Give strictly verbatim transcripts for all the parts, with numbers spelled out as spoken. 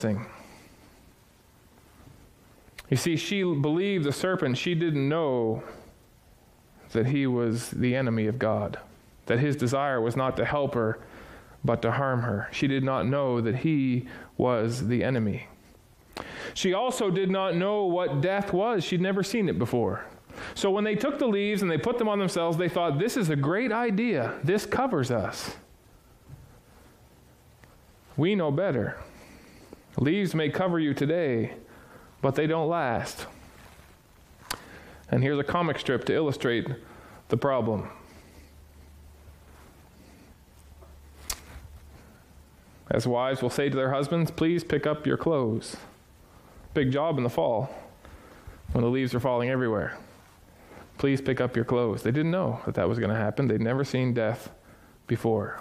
You see, she believed the serpent. She didn't know that he was the enemy of God, that his desire was not to help her, but to harm her. She did not know that he was the enemy. She also did not know what death was. She'd never seen it before. So when they took the leaves and they put them on themselves, they thought, this is a great idea. This covers us. We know better. Leaves may cover you today, but they don't last. And here's a comic strip to illustrate the problem. As wives will say to their husbands, please pick up your clothes. Big job in the fall when the leaves are falling everywhere. Please pick up your clothes. They didn't know that that was going to happen. They'd never seen death before.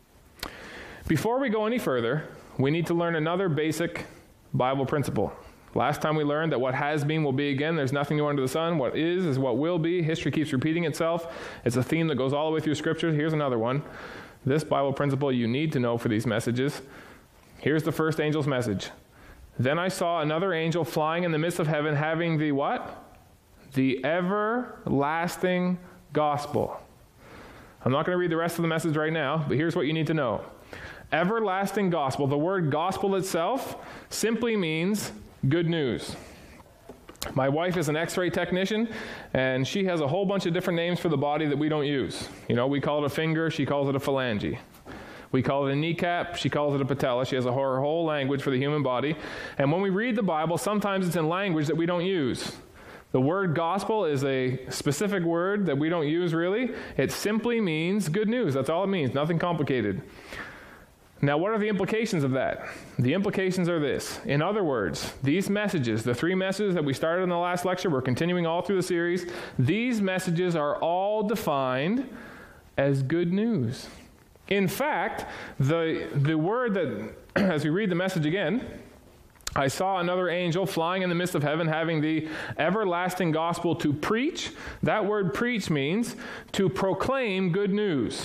Before we go any further, we need to learn another basic Bible principle. Last time we learned that what has been will be again. There's nothing new under the sun. What is is what will be. History keeps repeating itself. It's a theme that goes all the way through Scripture. Here's another one. This Bible principle you need to know for these messages. Here's the first angel's message. Then I saw another angel flying in the midst of heaven, having the what? The everlasting gospel. I'm not going to read the rest of the message right now, but here's what you need to know. Everlasting gospel. The word gospel itself simply means good news. My wife is an x-ray technician, and she has a whole bunch of different names for the body that we don't use. You know, we call it a finger, she calls it a phalange. We call it a kneecap, she calls it a patella. She has a whole, whole language for the human body. And when we read the Bible, sometimes it's in language that we don't use. The word gospel is a specific word that we don't use really. It simply means good news. That's all it means, nothing complicated. Now, what are the implications of that? The implications are this. In other words, these messages, the three messages that we started in the last lecture, we're continuing all through the series, these messages are all defined as good news. In fact, the, the word that, as we read the message again, I saw another angel flying in the midst of heaven, having the everlasting gospel to preach. That word preach means to proclaim good news.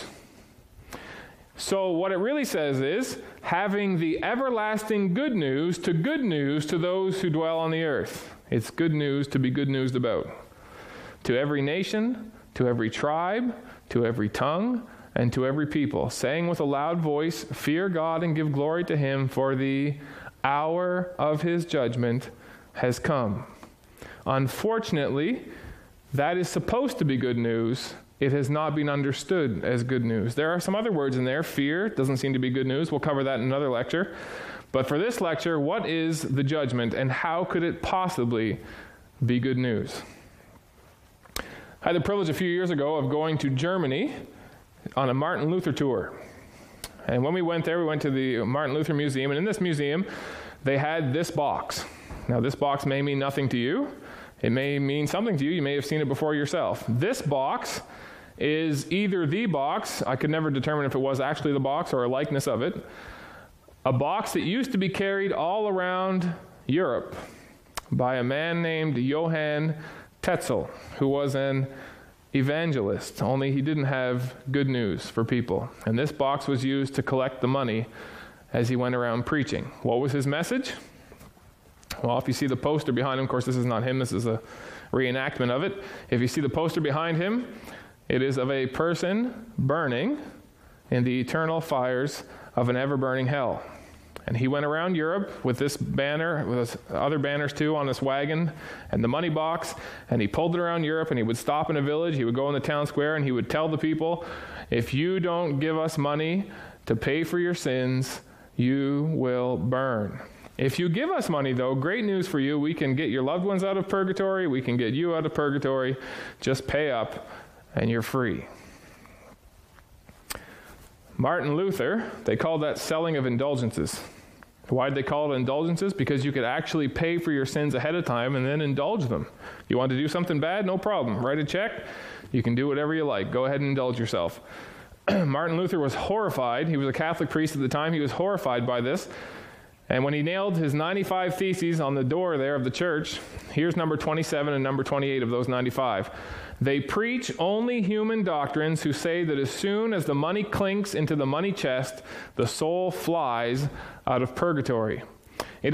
So what it really says is, having the everlasting good news to good news to those who dwell on the earth. It's good news to be good newsed about. To every nation, to every tribe, to every tongue, and to every people, saying with a loud voice, fear God and give glory to him, for the hour of his judgment has come. Unfortunately, that is supposed to be good news. It has not been understood as good news. There are some other words in there. Fear doesn't seem to be good news. We'll cover that in another lecture. But for this lecture, what is the judgment and how could it possibly be good news? I had the privilege a few years ago of going to Germany on a Martin Luther tour. And when we went there, we went to the Martin Luther Museum. And in this museum, they had this box. Now, this box may mean nothing to you. It may mean something to you. You may have seen it before yourself. This box is either the box, I could never determine if it was actually the box or a likeness of it, a box that used to be carried all around Europe by a man named Johann Tetzel, who was an evangelist, only he didn't have good news for people. And this box was used to collect the money as he went around preaching. What was his message? Well, if you see the poster behind him, of course, this is not him, this is a reenactment of it. If you see the poster behind him, it is of a person burning in the eternal fires of an ever-burning hell. And he went around Europe with this banner, with other banners too, on this wagon and the money box, and he pulled it around Europe, and he would stop in a village, he would go in the town square, and he would tell the people, if you don't give us money to pay for your sins, you will burn. If you give us money, though, great news for you. We can get your loved ones out of purgatory. We can get you out of purgatory. Just pay up, and you're free. Martin Luther, they called that selling of indulgences. Why did they call it indulgences? Because you could actually pay for your sins ahead of time and then indulge them. You want to do something bad? No problem. Write a check. You can do whatever you like. Go ahead and indulge yourself. Martin Luther was horrified. He was a Catholic priest at the time. He was horrified by this. And when he nailed his ninety-five theses on the door there of the church, here's number twenty-seven and number twenty-eight of those ninety-five. They preach only human doctrines who say that as soon as the money clinks into the money chest, the soul flies out of purgatory. It